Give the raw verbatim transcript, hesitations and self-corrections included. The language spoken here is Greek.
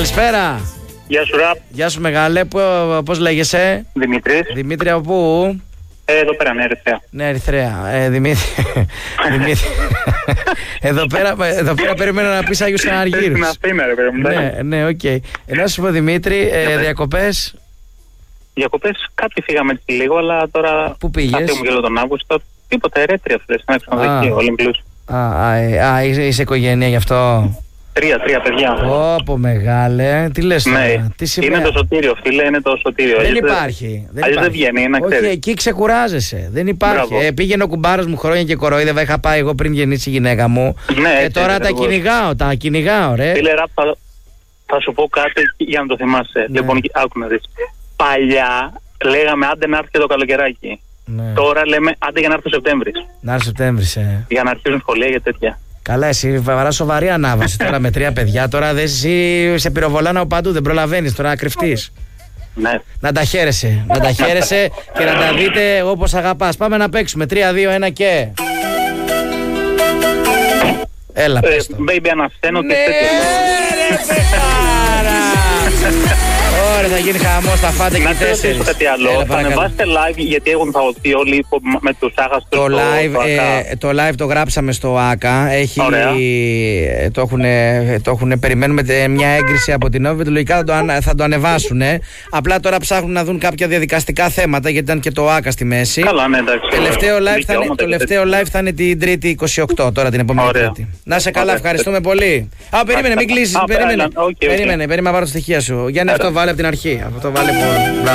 Καλησπέρα. Γεια σου, Ραπ. Γεια σου, μεγάλε. Πώς λέγεσαι? Δημήτρης. Δημήτρη, από πού? Ε, εδώ πέρα, ναι, Ερυθρέα. Ναι, Ερυθρέα. Ε, Δημήτρη. Δημήτρη. εδώ, πέρα, εδώ πέρα περίμενα να πεις Άγιος Αναργύρους. Στην Αθήνα, ρε παιδί μου. Ναι, ναι, οκ. Okay. Να σου πω, Δημήτρη, ε, διακοπές. Διακοπές, κάτι φύγαμε έτσι λίγο, αλλά τώρα. Πού πήγες? Θα φύγουμε και τον Αύγουστο. Τίποτα, ερέτρια αυτές. Ένα ξενοδοχείο, Ολυμπλούς. Α, α, α, είσαι, είσαι οικογένεια γι' αυτό. Τρία, τρία παιδιά. Όπο μεγάλε, τι λες τώρα, ναι, τι σημαίνει? είναι το σωτήριο, φίλε, είναι το σωτήριο. Δεν αλλιώς υπάρχει. Δεν αλλιώς υπάρχει. δεν βγαίνει, να ξέρεις. Όχι, εκεί ξεκουράζεσαι. Δεν υπάρχει. Ε, πήγαινε ο κουμπάρος μου χρόνια και κοροϊδεύα. Είχα πάει εγώ πριν γεννήσει η γυναίκα μου. Ναι, και έτσι, τώρα έτσι, τα εγώ. κυνηγάω, τα κυνηγάω, ρε. Φίλε, Ραπ, θα, θα σου πω κάτι για να το θυμάσαι. Ναι. Λοιπόν, άκου να δεις. Παλιά λέγαμε άντε να έρθει και το καλοκαιράκι. Ναι. Τώρα λέμε άντε για να έρθει ο Σεπτέμβρης. Να έρθει Σεπτέμβρης, ε. Για να αρχίσουν σχολεία και τέτοια. Καλά, εσύ βαρά σοβαρή ανάβαση τώρα με τρία παιδιά. Τώρα δεν εσύ σε πυροβολάνε από παντού, δεν προλαβαίνεις τώρα να κρυφτείς. Ναι. Να τα χαίρεσαι, να τα χαίρεσαι και να τα δείτε όπως αγαπάς. Πάμε να παίξουμε. τρία, δύο, ένα και. Έλα, Ε, πες το. baby, ανασθένω και Ναι, τέτοια. ρε παιχάρα. Ωραία, θα γίνει χαμός, θα φάτε και Να οι te τέσσερις. ρωτήσω κάτι άλλο. Έλα, Θα παρακαλώ. ανεβάσετε live γιατί έχουν παγωθεί όλοι με τους άγαστρους Το στο- live, στο ΑΚΑ. ε, το live το γράψαμε στο ΆΚΑ. Έχει, Ωραία. ε, το έχουν, το έχουν, περιμένουμε τε- μια έγκριση από την ΟΒΕ. Λογικά θα το, ανα- θα το ανεβάσουν. Απλά τώρα ψάχνουν να δουν κάποια διαδικαστικά θέματα γιατί ήταν και το ΆΚΑ στη μέση. Καλά, ναι, εντάξει. Τελευταίο live θα είναι, Δικαιώματα το και τελευταίο live θα είναι την Τρίτη είκοσι οκτώ, τώρα την επόμενη Ωραία. Τρίτη. Να σε καλά, Ωραία. ευχαριστούμε πολύ. Α, περίμενε, μην κλείσεις. Α, Περίμενε, έλα, οκ, οκ. περίμενε, περίμενε να πάρω τα στοιχεία σου. Γιάννη, Έλα. αυτό βάλε από την αρχή. Αυτό βάλε που.